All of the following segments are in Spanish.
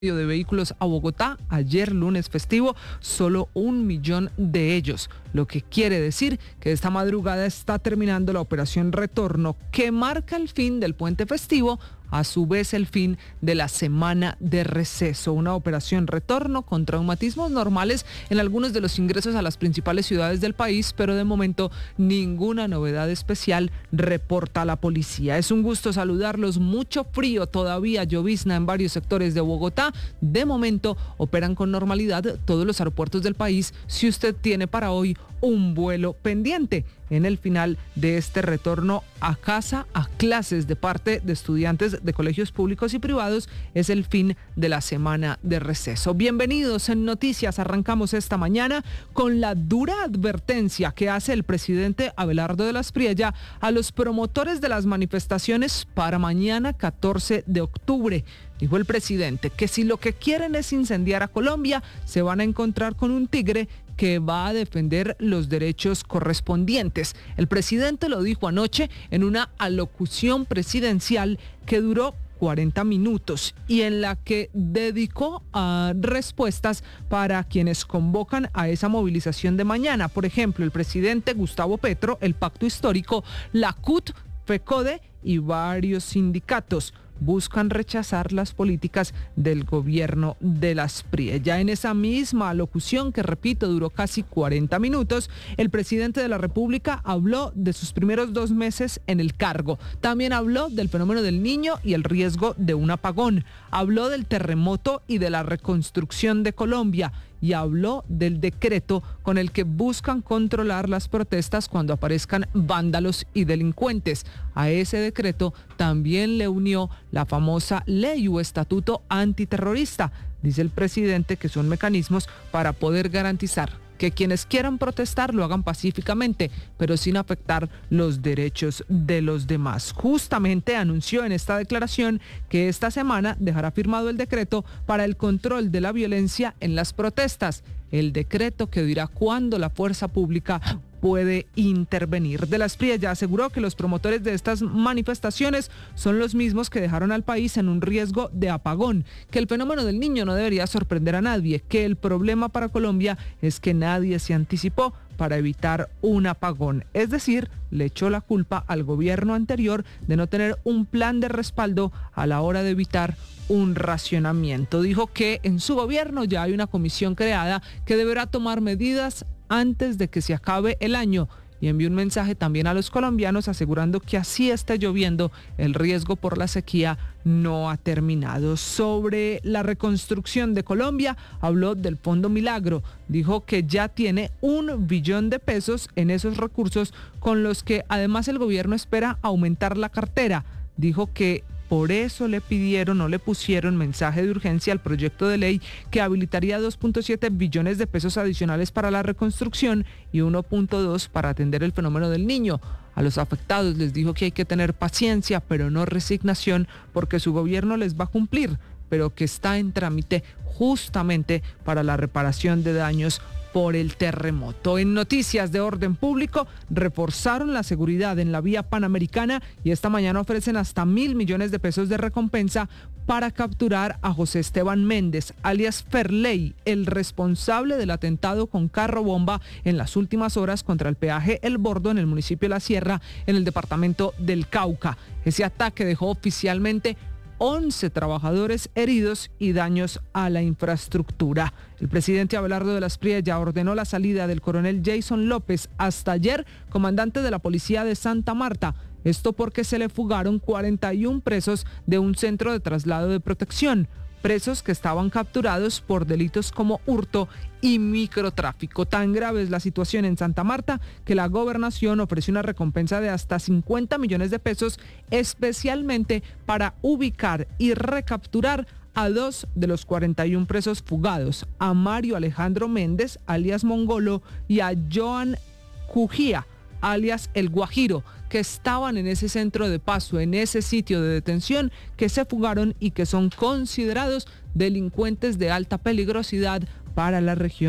De vehículos a Bogotá, ayer lunes festivo, solo 1 millón de ellos, lo que quiere decir que esta madrugada está terminando la operación Retorno, que marca el fin del puente festivo, a su vez el fin de la semana de receso. Una operación Retorno con traumatismos normales en algunos de los ingresos a las principales ciudades del país, pero de momento ninguna novedad especial, reporta la policía. Es un gusto saludarlos. Mucho frío todavía, llovizna en varios sectores de Bogotá. De momento operan con normalidad todos los aeropuertos del país. Si usted tiene para hoy un vuelo pendiente en el final de este retorno a casa, a clases de parte de estudiantes de colegios públicos y privados, es el fin de la semana de receso. Bienvenidos en Noticias. Arrancamos esta mañana con la dura advertencia que hace el presidente Abelardo de la Espriella a los promotores de las manifestaciones para mañana 14 de octubre. Dijo el presidente que si lo que quieren es incendiar a Colombia, se van a encontrar con un tigre que va a defender los derechos correspondientes. El presidente lo dijo anoche en una alocución presidencial que duró 40 minutos y en la que dedicó a respuestas para quienes convocan a esa movilización de mañana. Por ejemplo, el presidente Gustavo Petro, el Pacto Histórico, la CUT, FECODE y varios sindicatos buscan rechazar las políticas del gobierno de la Espriella. En esa misma alocución, que repito, duró casi 40 minutos, el presidente de la República habló de sus primeros 2 meses en el cargo. También habló del fenómeno del Niño y el riesgo de un apagón. Habló del terremoto y de la reconstrucción de Colombia. Y habló del decreto con el que buscan controlar las protestas cuando aparezcan vándalos y delincuentes. A ese decreto también le unió la famosa ley o estatuto antiterrorista. Dice el presidente que son mecanismos para poder garantizar que quienes quieran protestar lo hagan pacíficamente, pero sin afectar los derechos de los demás. Justamente anunció en esta declaración que esta semana dejará firmado el decreto para el control de la violencia en las protestas. El decreto que dirá cuándo la fuerza pública puede intervenir. De la Espriella aseguró que los promotores de estas manifestaciones son los mismos que dejaron al país en un riesgo de apagón, que el fenómeno del Niño no debería sorprender a nadie, que el problema para Colombia es que nadie se anticipó para evitar un apagón. Es decir, le echó la culpa al gobierno anterior de no tener un plan de respaldo a la hora de evitar un racionamiento. Dijo que en su gobierno ya hay una comisión creada que deberá tomar medidas antes de que se acabe el año, y envió un mensaje también a los colombianos asegurando que así está lloviendo, el riesgo por la sequía no ha terminado. Sobre la reconstrucción de Colombia, habló del Fondo Milagro. Dijo que ya tiene 1 billón de pesos en esos recursos, con los que además el gobierno espera aumentar la cartera. Dijo que por eso le pusieron mensaje de urgencia al proyecto de ley que habilitaría 2.7 billones de pesos adicionales para la reconstrucción y 1.2 para atender el fenómeno del Niño. A los afectados les dijo que hay que tener paciencia, pero no resignación, porque su gobierno les va a cumplir, pero que está en trámite justamente para la reparación de daños por el terremoto. En noticias de orden público, reforzaron la seguridad en la vía panamericana y esta mañana ofrecen hasta 1.000 millones de pesos de recompensa para capturar a José Esteban Méndez, alias Ferley, el responsable del atentado con carro bomba en las últimas horas contra el peaje El Bordo en el municipio de La Sierra, en el departamento del Cauca. Ese ataque dejó oficialmente 11 trabajadores heridos y daños a la infraestructura. El presidente Abelardo de la Espriella ordenó la salida del coronel Jason López, hasta ayer comandante de la policía de Santa Marta. Esto porque se le fugaron 41 presos de un centro de traslado de protección. Presos que estaban capturados por delitos como hurto y microtráfico. Tan grave es la situación en Santa Marta que la gobernación ofreció una recompensa de hasta 50 millones de pesos especialmente para ubicar y recapturar a 2 de los 41 presos fugados, a Mario Alejandro Méndez, alias Mongolo, y a Joan Cujía, alias El Guajiro, que estaban en ese centro de paso, en ese sitio de detención, que se fugaron y que son considerados delincuentes de alta peligrosidad para la región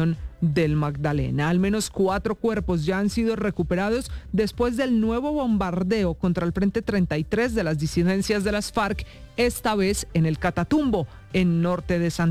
del Magdalena. Al menos 4 cuerpos ya han sido recuperados después del nuevo bombardeo contra el Frente 33 de las disidencias de las FARC, esta vez en el Catatumbo, en norte de Santander.